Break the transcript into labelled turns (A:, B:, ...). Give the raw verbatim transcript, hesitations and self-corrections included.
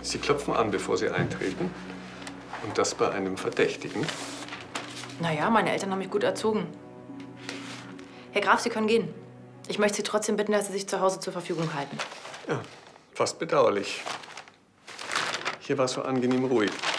A: Sie klopfen an, bevor Sie eintreten. Und das bei einem Verdächtigen.
B: Naja, meine Eltern haben mich gut erzogen. Herr Graf, Sie können gehen. Ich möchte Sie trotzdem bitten, dass Sie sich zu Hause zur Verfügung halten.
A: Ja, fast bedauerlich. Hier war es so angenehm ruhig.